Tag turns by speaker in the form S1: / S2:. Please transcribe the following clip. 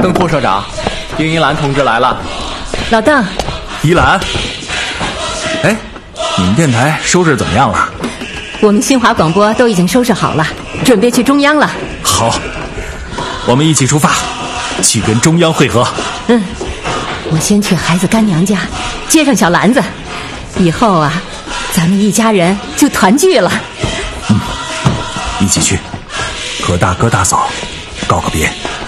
S1: 邓副社长，丁一兰同志来了。
S2: 老邓，
S3: 一兰，哎，你们电台收拾怎么样了？
S2: 我们新华广播都已经收拾好了，准备去中央了。
S3: 好，我们一起出发，去跟中央会合。
S2: 我先去孩子干娘家接上小兰子，以后啊，咱们一家人就团聚了。
S3: 一起去，和大哥大嫂告个别。